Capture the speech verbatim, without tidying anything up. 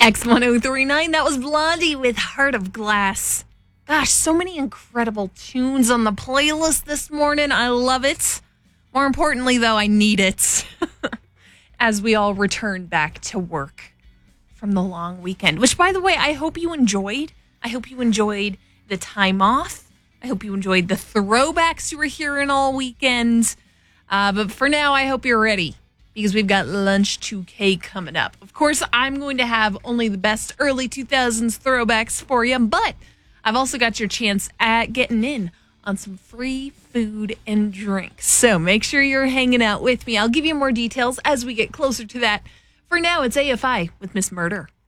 X one oh three point nine, that was Blondie with Heart of Glass. Gosh, so many incredible tunes on the playlist this morning. I love it. More importantly, though, I need it as we all return back to work from the long weekend, which, by the way, I hope you enjoyed. I hope you enjoyed the time off. I hope you enjoyed the throwbacks you were hearing all weekend. Uh, but for now, I hope you're ready because we've got Lunch two K coming up. Of course, I'm going to have only the best early two thousands throwbacks for you, but I've also got your chance at getting in on some free food and drinks. So make sure you're hanging out with me. I'll give you more details as we get closer to that. For now, it's A F I with Miss Murder.